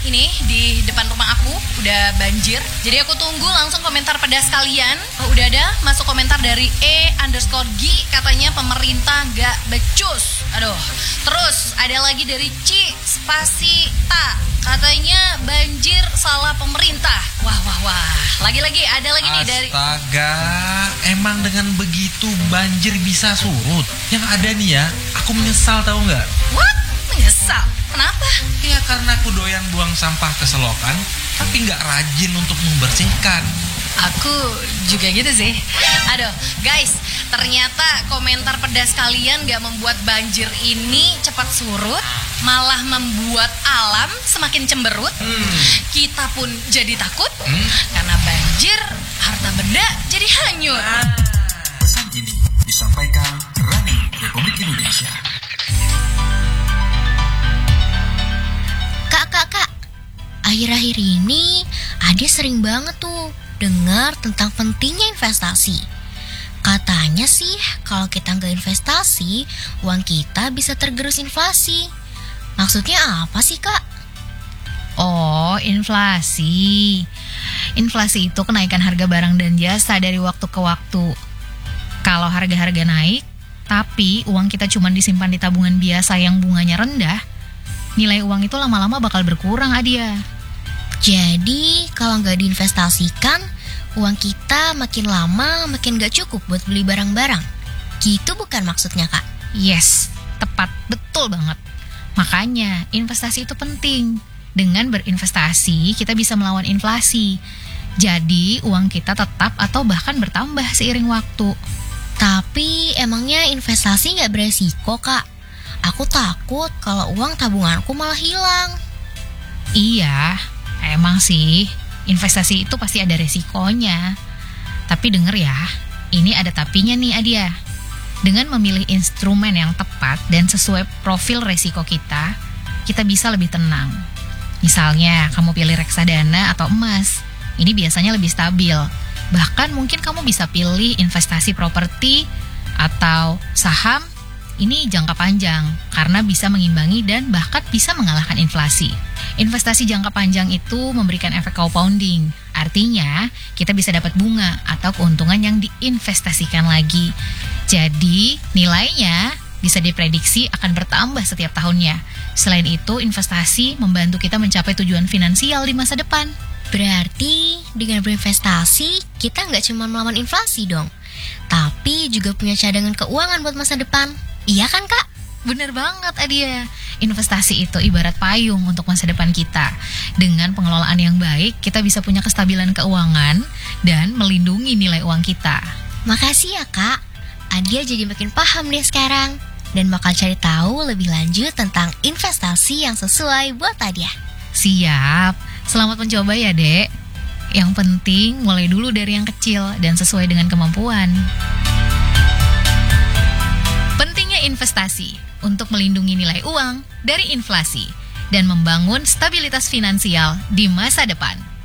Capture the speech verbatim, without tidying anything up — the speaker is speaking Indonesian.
ini di depan rumah aku udah banjir. Jadi aku tunggu langsung komentar pedas kalian. Oh, udah ada masuk komentar dari E underscore G, katanya pemerintah nggak becus. Aduh. Terus ada lagi dari Ci spasi Ta, katanya banjir salah pemerintah. Wah wah wah. Lagi-lagi ada lagi nih dari Astaga, emang dengan begitu banjir bisa surut? Yang ada nih ya, aku menyesal tahu nggak? What? Menyesal? Kenapa? Ya karena aku doyan buang sampah ke selokan, tapi nggak rajin untuk membersihkan. Aku juga gitu sih. Aduh, guys, ternyata komentar pedas kalian gak membuat banjir ini cepat surut, malah membuat alam semakin cemberut. Hmm. Kita pun jadi takut, hmm? karena banjir, harta benda jadi hanyut. Ah. Pesan ini disampaikan Radio Republik Indonesia. Kak, kak, kak, akhir-akhir ini Ade sering banget tuh dengar tentang pentingnya investasi. Katanya sih kalau kita nggak investasi, uang kita bisa tergerus inflasi. Maksudnya apa sih, Kak? Oh, inflasi. Inflasi itu kenaikan harga barang dan jasa dari waktu ke waktu. Kalau harga-harga naik, tapi uang kita cuma disimpan di tabungan biasa yang bunganya rendah, nilai uang itu lama-lama bakal berkurang, Adia. Jadi kalau nggak diinvestasikan, uang kita makin lama makin nggak cukup buat beli barang-barang. Gitu bukan maksudnya, Kak? Yes, tepat, betul banget. Makanya investasi itu penting. Dengan berinvestasi kita bisa melawan inflasi. Jadi uang kita tetap atau bahkan bertambah seiring waktu. Tapi emangnya investasi nggak beresiko, Kak? Aku takut kalau uang tabunganku malah hilang. Iya, emang sih, investasi itu pasti ada resikonya. Tapi denger ya, ini ada tapinya nih Adia. Dengan memilih instrumen yang tepat dan sesuai profil resiko kita, kita bisa lebih tenang. Misalnya, kamu pilih reksadana atau emas. Ini biasanya lebih stabil. Bahkan mungkin kamu bisa pilih investasi properti atau saham. Ini jangka panjang, karena bisa mengimbangi dan bahkan bisa mengalahkan inflasi. Investasi jangka panjang itu memberikan efek compounding. Artinya, kita bisa dapat bunga atau keuntungan yang diinvestasikan lagi. Jadi, nilainya bisa diprediksi akan bertambah setiap tahunnya. Selain itu, investasi membantu kita mencapai tujuan finansial di masa depan. Berarti, dengan berinvestasi, kita nggak cuma melawan inflasi dong, tapi juga punya cadangan keuangan buat masa depan. Iya kan, Kak? Bener banget, Adia. Investasi itu ibarat payung untuk masa depan kita. Dengan pengelolaan yang baik, kita bisa punya kestabilan keuangan dan melindungi nilai uang kita. Makasih ya, Kak. Adia jadi makin paham deh sekarang. Dan bakal cari tahu lebih lanjut tentang investasi yang sesuai buat Adia. Siap. Selamat mencoba ya, Dek. Yang penting mulai dulu dari yang kecil dan sesuai dengan kemampuan. Pentingnya investasi untuk melindungi nilai uang dari inflasi dan membangun stabilitas finansial di masa depan.